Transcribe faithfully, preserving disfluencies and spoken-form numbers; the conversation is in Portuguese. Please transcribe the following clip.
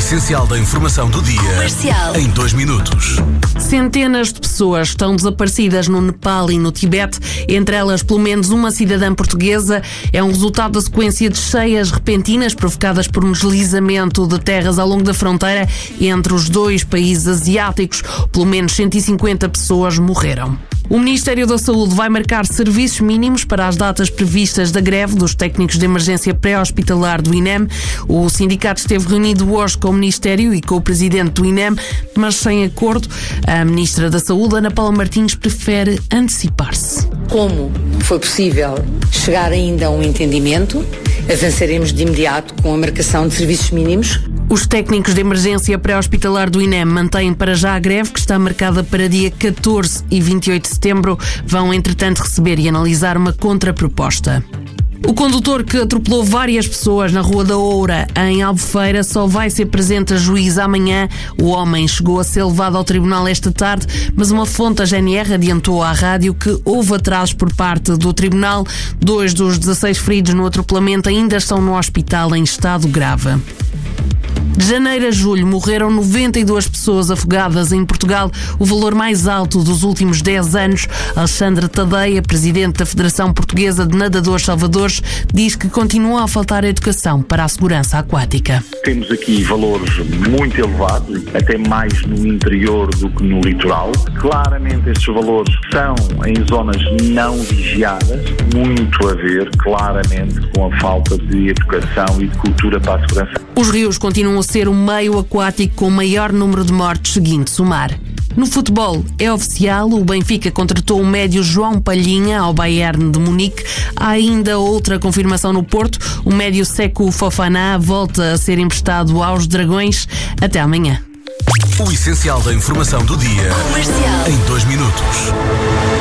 essencial da informação do dia. Comercial. Em dois minutos. Centenas de pessoas estão desaparecidas no Nepal e no Tibete, entre elas pelo menos uma cidadã portuguesa. É um resultado da sequência de cheias repentinas provocadas por um deslizamento de terras ao longo da fronteira entre os dois países asiáticos. Pelo menos cento e cinquenta pessoas morreram. O Ministério da Saúde vai marcar serviços mínimos para as datas previstas da greve dos técnicos de emergência pré-hospitalar do I N E M. O sindicato esteve reunido hoje com o Ministério e com o presidente do I N E M, mas sem acordo. A Ministra da Saúde, Ana Paula Martins, prefere antecipar-se. Como foi possível chegar ainda a um entendimento, avançaremos de imediato com a marcação de serviços mínimos. Os técnicos de emergência pré-hospitalar do I N E M mantêm para já a greve, que está marcada para dia catorze e vinte e oito de setembro. Vão, entretanto, receber e analisar uma contraproposta. O condutor que atropelou várias pessoas na Rua da Oura, em Albufeira, só vai ser presente a juízo amanhã. O homem chegou a ser levado ao tribunal esta tarde, mas uma fonte da G N R adiantou à rádio que houve atrasos por parte do tribunal. Dois dos dezasseis feridos no atropelamento ainda estão no hospital em estado grave. De janeiro a julho morreram noventa e duas pessoas afogadas em Portugal, o valor mais alto dos últimos dez anos. Alexandre Tadeia, presidente da Federação Portuguesa de Nadadores Salvadores, diz que continua a faltar educação para a segurança aquática. Temos aqui valores muito elevados, até mais no interior do que no litoral. Claramente estes valores são em zonas não vigiadas, muito a ver claramente com a falta de educação e de cultura para a segurança. Os rios continuam a ser o meio aquático com o maior número de mortes seguinte-se o mar. No futebol, é oficial, o Benfica contratou o médio João Palhinha ao Bayern de Munique. Há ainda outra confirmação no Porto. O médio Sékou Fofana volta a ser emprestado aos Dragões. Até amanhã. O essencial da informação do dia. Comercial. Em dois minutos.